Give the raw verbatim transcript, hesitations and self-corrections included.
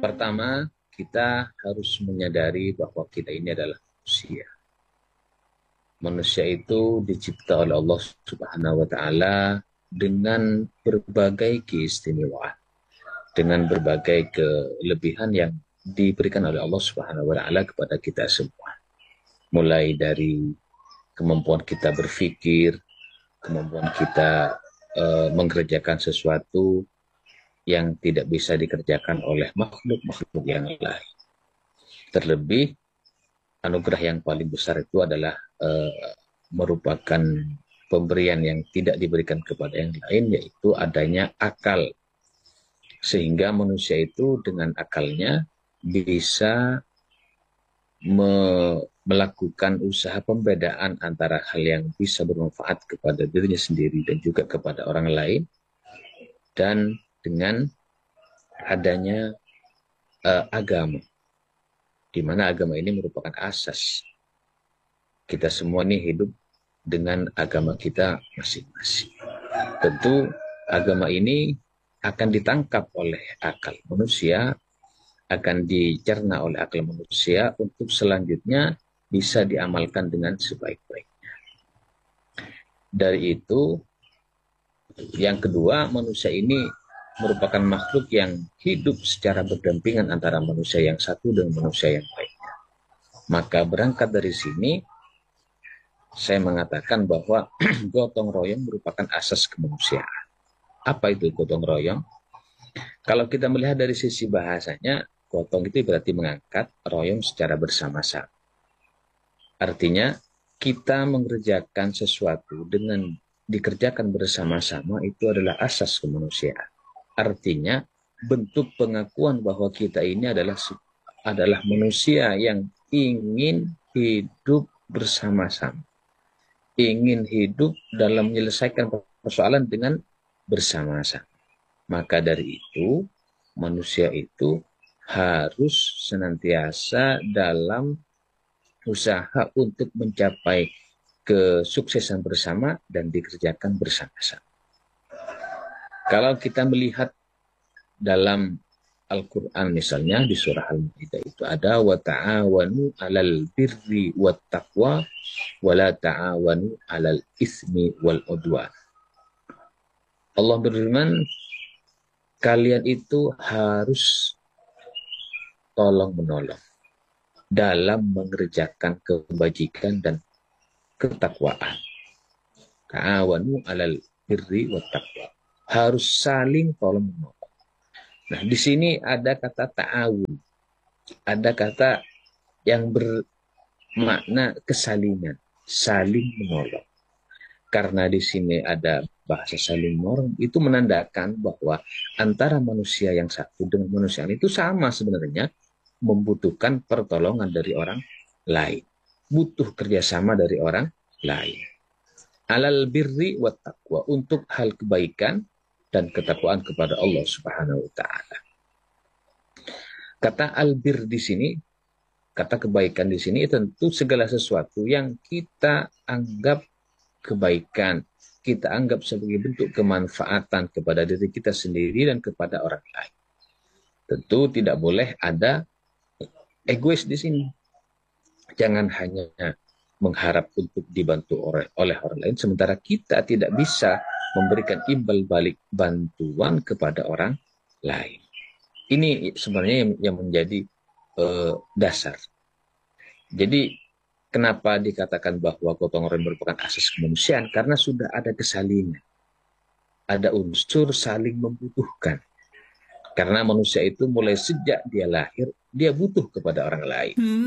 Pertama, kita harus menyadari bahwa kita ini adalah manusia. Manusia itu dicipta oleh Allah Subhanahu wa Ta'ala dengan berbagai keistimewaan, dengan berbagai kelebihan yang diberikan oleh Allah Subhanahu wa Ta'ala kepada kita semua. Mulai dari kemampuan kita berpikir, kemampuan kita uh, mengerjakan sesuatu yang tidak bisa dikerjakan oleh makhluk-makhluk yang lain. Terlebih, anugerah yang paling besar itu adalah uh, merupakan pemberian yang tidak diberikan kepada yang lain, yaitu adanya akal. Sehingga manusia itu dengan akalnya bisa me melakukan usaha pembedaan antara hal yang bisa bermanfaat kepada dirinya sendiri dan juga kepada orang lain, dan dengan adanya uh, agama, di mana agama ini merupakan asas. Kita semua ini hidup dengan agama kita masing-masing. Tentu agama ini akan ditangkap oleh akal manusia, akan dicerna oleh akal manusia untuk selanjutnya bisa diamalkan dengan sebaik-baiknya. Dari itu, yang kedua, manusia ini merupakan makhluk yang hidup secara berdampingan antara manusia yang satu dengan manusia yang lainnya. Maka berangkat dari sini, saya mengatakan bahwa gotong royong merupakan asas kemanusiaan. Apa itu gotong royong? Kalau kita melihat dari sisi bahasanya, gotong itu berarti mengangkat, royong secara bersama-sama. Artinya, kita mengerjakan sesuatu dengan dikerjakan bersama-sama itu adalah asas kemanusiaan. Artinya, bentuk pengakuan bahwa kita ini adalah adalah manusia yang ingin hidup bersama-sama. Ingin hidup dalam menyelesaikan persoalan dengan bersama-sama. Maka dari itu, manusia itu harus senantiasa dalam usaha untuk mencapai kesuksesan bersama dan dikerjakan bersama-sama. Kalau kita melihat dalam Al-Quran misalnya di surah Al-Maidah itu ada wa ta'awanu 'alal birri wat taqwa wa la ta'awanu 'alal itsmi wal 'udwan. Allah berfirman, kalian itu harus tolong menolong dalam mengerjakan kebajikan dan ketakwaan. Ta'awanu 'alal birri wat taqwa. Harus saling tolong menolong. Nah, di sini ada kata ta'awun. Ada kata yang bermakna kesalingan, saling menolong. Karena di sini ada bahasa saling menolong, itu menandakan bahwa antara manusia yang satu dengan manusia lain itu sama sebenarnya, membutuhkan pertolongan dari orang lain. Butuh kerjasama dari orang lain. Alal birri wat taqwa, untuk hal kebaikan dan ketakwaan kepada Allah Subhanahu wa Ta'ala. Kata albir di sini, kata kebaikan di sini tentu segala sesuatu yang kita anggap kebaikan, kita anggap sebagai bentuk kemanfaatan kepada diri kita sendiri dan kepada orang lain. Tentu tidak boleh ada egois di sini. Jangan hanya mengharap untuk dibantu oleh orang lain, sementara kita tidak bisa memberikan imbal balik bantuan kepada orang lain. Ini sebenarnya yang, yang menjadi uh, dasar. Jadi kenapa dikatakan bahwa gotong royong merupakan asas kemanusiaan? Karena sudah ada kesalingan. Ada unsur saling membutuhkan. Karena manusia itu mulai sejak dia lahir, dia butuh kepada orang lain.